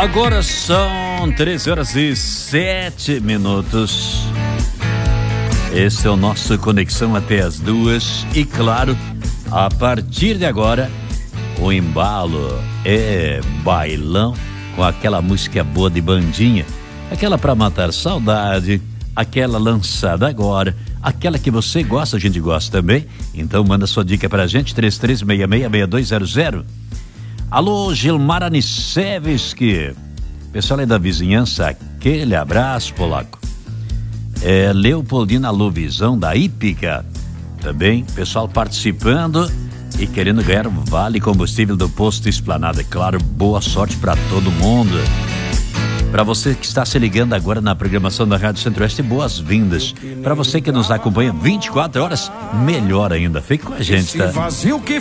Agora são 13h07. Esse é o nosso Conexão até as 2. E claro, a partir de agora, o embalo é bailão com aquela música boa de bandinha. Aquela pra matar saudade, aquela lançada agora, aquela que você gosta, a gente gosta também. Então manda sua dica pra gente, 33666200. Alô, Gilmar Anicevski, pessoal aí da vizinhança, aquele abraço, polaco. Leopoldina Lovisão da Ípica, também, pessoal participando e querendo ganhar vale combustível do posto Esplanada. É claro, boa sorte pra todo mundo. Para você que está se ligando agora na programação da Rádio Centro-Oeste, boas-vindas. Para você que nos acompanha 24 horas, melhor ainda. Fique com a gente, tá?